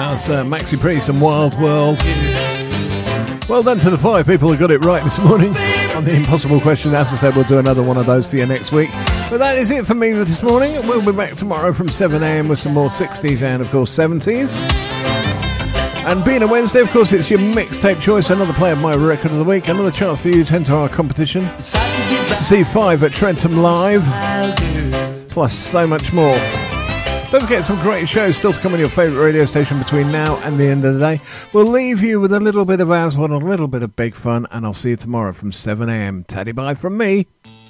That's Maxi Priest and Wild World. Well done to the 5 people who got it right this morning on the impossible question. As I said, we'll do another one of those for you next week. But that is it for me this morning. We'll be back tomorrow from 7 a.m. with some more 60s and, of course, 70s. And being a Wednesday, of course, it's your mixtape choice. Another play of my record of the week. Another chance for you to enter our competition to see 5 at Trentham Live. Plus so much more. Don't forget some great shows still to come on your favourite radio station between now and the end of the day. We'll leave you with a little bit of Aswan, a little bit of big fun, and I'll see you tomorrow from 7 a.m. Taddy bye from me.